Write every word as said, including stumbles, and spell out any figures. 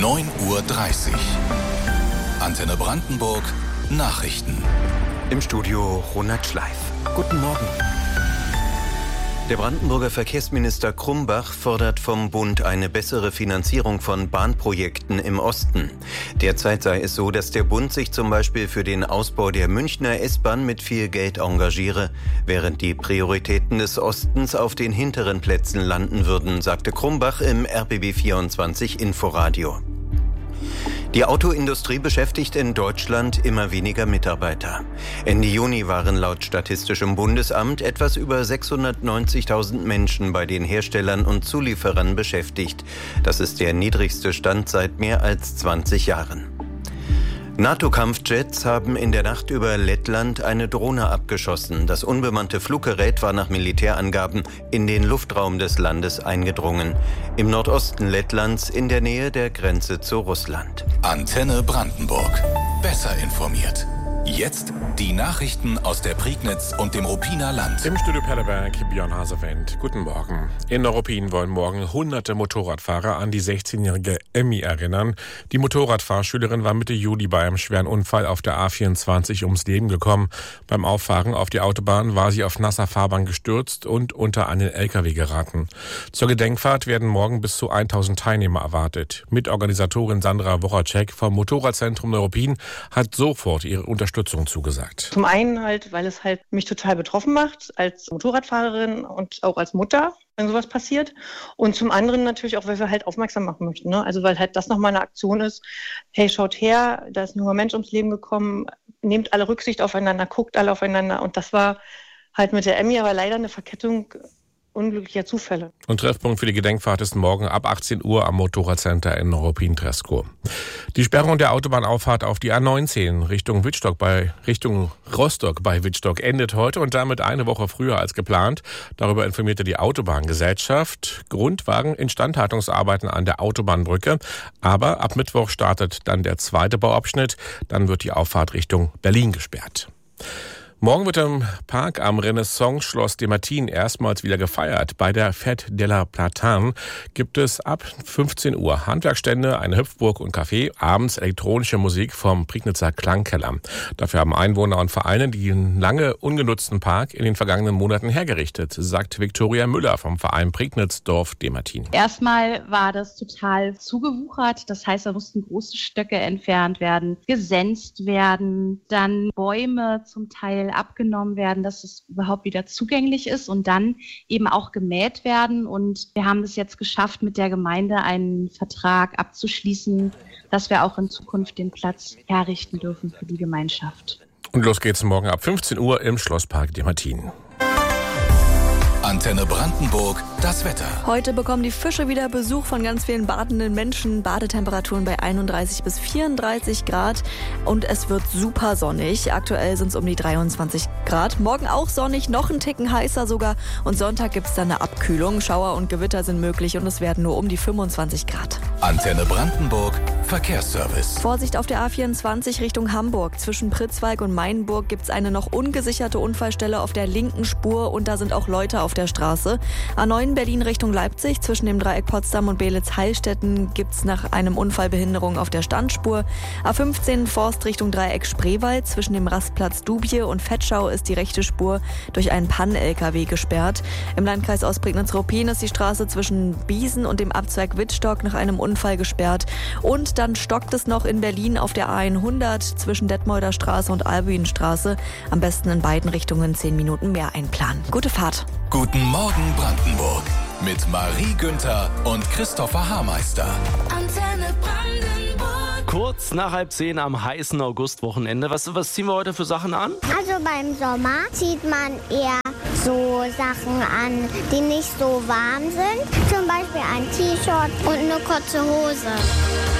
neun Uhr dreißig. Antenne Brandenburg, Nachrichten. Im Studio Ronald Schleif. Guten Morgen. Der Brandenburger Verkehrsminister Krumbach fordert vom Bund eine bessere Finanzierung von Bahnprojekten im Osten. Derzeit sei es so, dass der Bund sich zum Beispiel für den Ausbau der Münchner S-Bahn mit viel Geld engagiere, während die Prioritäten des Ostens auf den hinteren Plätzen landen würden, sagte Krumbach im R B B vierundzwanzig Inforadio. Die Autoindustrie beschäftigt in Deutschland immer weniger Mitarbeiter. Ende Juni waren laut Statistischem Bundesamt etwas über sechshundertneunzigtausend Menschen bei den Herstellern und Zulieferern beschäftigt. Das ist der niedrigste Stand seit mehr als zwanzig Jahren. NATO-Kampfjets haben in der Nacht über Lettland eine Drohne abgeschossen. Das unbemannte Fluggerät war nach Militärangaben in den Luftraum des Landes eingedrungen. Im Nordosten Lettlands in der Nähe der Grenze zu Russland. Antenne Brandenburg. Besser informiert. Jetzt die Nachrichten aus der Prignitz und dem Ruppiner Land. Im Studio Pelleberg, Björn Hasewendt. Guten Morgen. In Ruppin wollen morgen hunderte Motorradfahrer an die sechzehnjährige Emmy erinnern. Die Motorradfahrschülerin war Mitte Juli bei einem schweren Unfall auf der A vierundzwanzig ums Leben gekommen. Beim Auffahren auf die Autobahn war sie auf nasser Fahrbahn gestürzt und unter einen L K W geraten. Zur Gedenkfahrt werden morgen bis zu tausend Teilnehmer erwartet. Mitorganisatorin Sandra Wochacek vom Motorradzentrum Ruppin hat sofort ihre Unterstützung zugesagt. Zum einen halt, weil es halt mich total betroffen macht, als Motorradfahrerin und auch als Mutter, wenn sowas passiert. Und zum anderen natürlich auch, weil wir halt aufmerksam machen möchten. Ne? Also weil halt das nochmal eine Aktion ist, hey, schaut her, da ist ein junger Mensch ums Leben gekommen, nehmt alle Rücksicht aufeinander, guckt alle aufeinander. Und das war halt mit der Emmy aber leider eine Verkettung unglücklicher Zufälle. Und Treffpunkt für die Gedenkfahrt ist morgen ab achtzehn Uhr am Motorradcenter in Ruppin-Treskow. Die Sperrung der Autobahnauffahrt auf die A neunzehn Richtung Wittstock bei Richtung Rostock bei Wittstock endet heute und damit eine Woche früher als geplant. Darüber informierte die Autobahngesellschaft. Grund waren Instandhaltungsarbeiten an der Autobahnbrücke. Aber ab Mittwoch startet dann der zweite Bauabschnitt. Dann wird die Auffahrt Richtung Berlin gesperrt. Morgen wird im Park am Renaissance-Schloss Demartin erstmals wieder gefeiert. Bei der Fête de la Platane gibt es ab fünfzehn Uhr Handwerkstände, eine Hüpfburg und Café, abends elektronische Musik vom Prignitzer Klangkeller. Dafür haben Einwohner und Vereine den lange ungenutzten Park in den vergangenen Monaten hergerichtet, sagt Viktoria Müller vom Verein Prignitz-Dorf Demartin. Erstmal war das total zugewuchert, das heißt, da mussten große Stöcke entfernt werden, gesenzt werden, dann Bäume zum Teil abgenommen werden, dass es überhaupt wieder zugänglich ist und dann eben auch gemäht werden. Und wir haben es jetzt geschafft, mit der Gemeinde einen Vertrag abzuschließen, dass wir auch in Zukunft den Platz herrichten dürfen für die Gemeinschaft. Und los geht's morgen ab fünfzehn Uhr im Schlosspark Demartin. Antenne Brandenburg, das Wetter. Heute bekommen die Fische wieder Besuch von ganz vielen badenden Menschen. Badetemperaturen bei einunddreißig bis vierunddreißig Grad und es wird super sonnig. Aktuell sind es um die dreiundzwanzig Grad. Morgen auch sonnig, noch einen Ticken heißer sogar. Und Sonntag gibt es dann eine Abkühlung. Schauer und Gewitter sind möglich und es werden nur um die fünfundzwanzig Grad. Antenne Brandenburg, Verkehrsservice. Vorsicht auf der A vierundzwanzig Richtung Hamburg. Zwischen Pritzwalk und Mainburg gibt es eine noch ungesicherte Unfallstelle auf der linken Spur und da sind auch Leute auf der Straße. A neun Berlin Richtung Leipzig. Zwischen dem Dreieck Potsdam und Beelitz-Heilstätten gibt es nach einem Unfall Behinderung auf der Standspur. A fünfzehn Forst Richtung Dreieck Spreewald. Zwischen dem Rastplatz Dubje und Vetschau ist die rechte Spur durch einen Pann-L K W gesperrt. Im Landkreis Ostprignitz-Ruppin ist die Straße zwischen Biesen und dem Abzweig Wittstock nach einem Unfall gesperrt. Und dann stockt es noch in Berlin auf der A hundert zwischen Detmolder Straße und Albuinstraße. Am besten in beiden Richtungen zehn Minuten mehr einplanen. Gute Fahrt. Guten Morgen Brandenburg mit Marie Günther und Christopher Haarmeister. Antenne Brandenburg. Kurz nach halb zehn am heißen Augustwochenende. Was, was ziehen wir heute für Sachen an? Also beim Sommer zieht man eher so Sachen an, die nicht so warm sind. Zum Beispiel ein T-Shirt und eine kurze Hose.